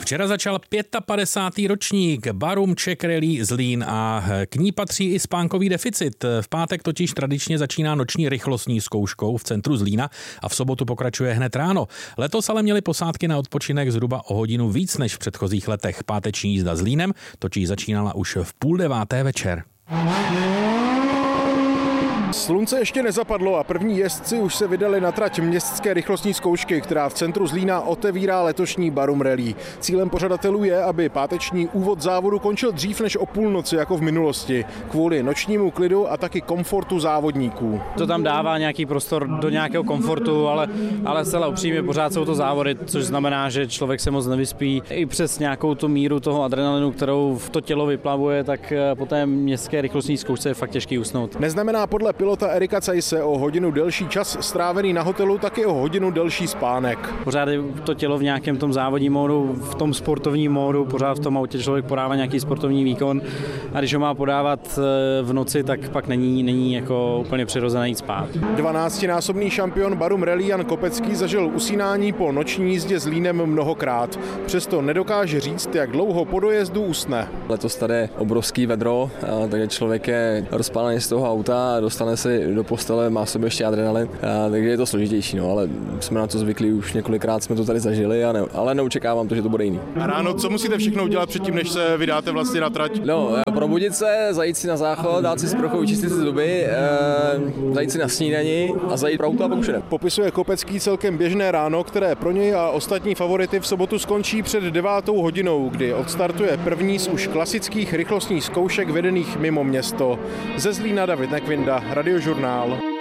Včera začal 55. ročník Barum Czech Rally Zlín a k ní patří i spánkový deficit. V pátek totiž tradičně začíná noční rychlostní zkouškou v centru Zlína a v sobotu pokračuje hned ráno. Letos ale měli posádky na odpočinek zhruba o hodinu víc než v předchozích letech. Páteční jízda Zlínem totiž začínala už v 8:30 večer. Slunce ještě nezapadlo a první jezdci už se vydali na trať městské rychlostní zkoušky, která v centru Zlína otevírá letošní Barum Rally. Cílem pořadatelů je, aby páteční úvod závodu končil dřív než o půlnoci jako v minulosti, kvůli nočnímu klidu a taky komfortu závodníků. To tam dává nějaký prostor do nějakého komfortu, ale zcela upřímně pořád jsou to závody, což znamená, že člověk se moc nevyspí. I přes nějakou tu míru toho adrenalinu, kterou v to tělo vyplavuje, tak po té městské rychlostní zkoušce je fakt těžký usnout. Neznamená podle pilota Erika Cajse o hodinu delší čas strávený na hotelu, taky o hodinu delší spánek. Pořád je to tělo v nějakém tom závodním módu, v tom sportovním módu, pořád v tom autě člověk podává nějaký sportovní výkon a když ho má podávat v noci, tak pak není jako úplně přirozené jít spát. 12násobný šampion Barum Rally Jan Kopecký zažil usínání po noční jízdě Zlínem mnohokrát. Přesto nedokáže říct, jak dlouho po dojezdu usne. Letos tady je obrovský vedro, takže člověk je rozpálený z toho auta a dostane si do postele, má v sobě ještě adrenalin, takže je to složitější, ale jsme na to zvyklí, už několikrát jsme to tady zažili, ale neočekávám to, že to bude jiný. A ráno co musíte všechno udělat předtím, než se vydáte vlastně na trať? Probudit se, zajít si na záchod, dát si sprchu, vyčistit si zuby, zajít si na snídani a zajít pro auto a pak už jdem. Popisuje Kopecký celkem běžné ráno, které pro něj a ostatní favority v sobotu skončí před 9 hodinou, kdy odstartuje první z už klasických rychlostních zkoušek vedených mimo město. Ze Zlína David Nekvinda, Radiožurnál.